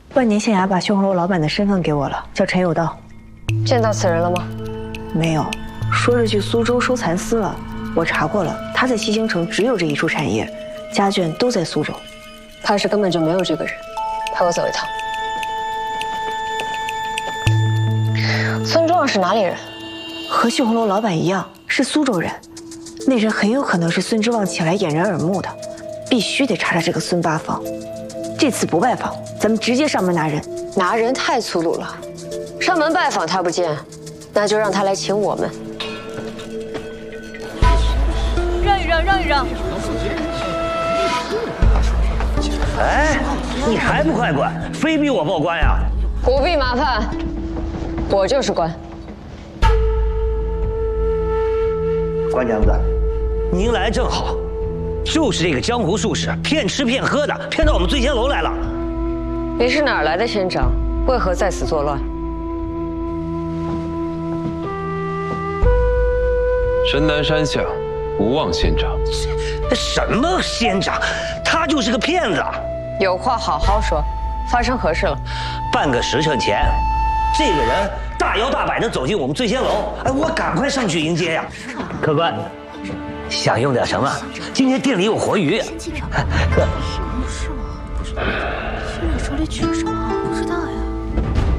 万年县衙把绣红楼老板的身份给我了，叫陈有道。 见到此人了吗？ 没有，说是去苏州收蚕丝了。我查过了，他在西京城只有这一处产业，家眷都在苏州。 怕是根本就没有这个人。陪我走一趟。孙壮是哪里人？ 和绣红楼老板一样，是苏州人。那人很有可能是孙之望请来掩人耳目的，必须得查查这个孙八方。这次不拜访，咱们直接上门拿人。 拿人太粗鲁了，上门拜访他不见，那就让他来请我们。 让一让，让一让。 哎，你还不快滚，非逼我报官呀？ 不必麻烦，我就是官。 关娘子，您来正好，就是这个江湖术士骗吃骗喝的，骗到我们醉仙楼来了。 你是哪儿来的仙长？为何在此作乱？ 神南山下，无望仙长。 什么仙长？他就是个骗子。 有话好好说，发生何事了？ 半个时辰前，这个人大摇大摆地走进我们醉仙楼，哎，我赶快上去迎接呀。客官，想用点什么？今天店里有活鱼。 是吗？不是，现在手里举着什么？